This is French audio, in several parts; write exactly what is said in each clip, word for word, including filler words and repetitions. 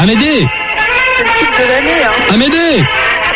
Amédée. C'est le tube de l'année, hein. Amédée.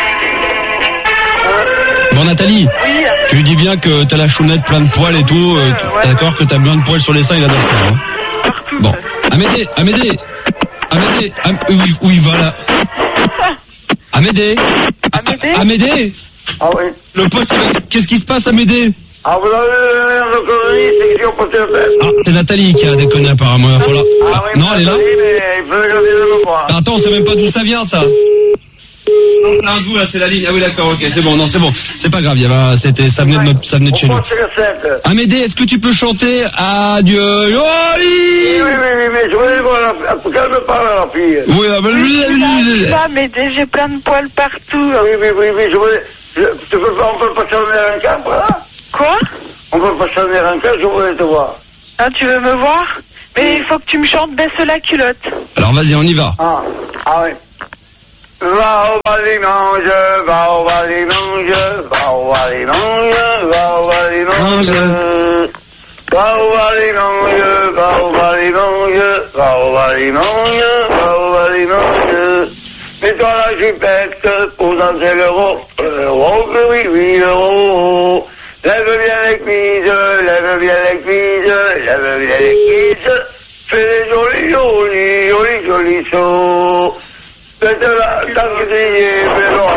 Bon, Nathalie. Oui. Tu lui dis bien que t'as la chounette plein de poils et tout. Euh, ouais, d'accord, que t'as besoin de poils sur les seins, il adore ça. Hein. Partout. Bon. Amédée, Amédée. Amédée. Am- où, il- où il va là? Amédée. Amédée. Amédée. Ah oui. Le poste, il va- qu'est-ce qui se passe, Amédée? Ah, vous avez une connerie, c'est que j'ai posté le fait. Ah, c'est Nathalie qui a déconné apparemment. Il va falloir... Ah oui, non, elle est là. oui, mais il faut regarder le voir. Attends, on sait même pas d'où ça vient, ça. Non, là, vous, là, c'est la ligne. Ah oui, d'accord, ok, c'est bon, non, c'est bon. C'est pas grave, il y avait, c'était, ça venait de notre, ça venait de chez nous. On passe le sept. Amédée, est-ce que tu peux chanter Adieu, Oui, Loli? oui, oui, oui, mais je voulais voir la fille. Qu'elle me parle, la fille. Oui, ah, bah, Oui, ça, Amédée, j'ai plein de poils partout. Oui, oui, oui, oui, je voulais... Je, tu peux, on peut pas sonner un camp, là? Quoi? On peut pas sonner un camp, je voulais te voir. Ah, tu veux me voir? Mais il faut que tu me chantes Baisse la culotte. Alors, vas-y, on y va. Ah, ah oui. Va au balimange, va au balimange, va au balimange, va au balimange. Va au balimange, va au balimange, va au balimange, va au balimange. Mets-toi la jupette pour danser l'euro, l'euro, oui, oui, l'euro. Lève bien les cuisses, lève bien les cuisses, lève bien les cuisses. Fais des jolis, jolis, jolis, jolis sauts. Faites la, la,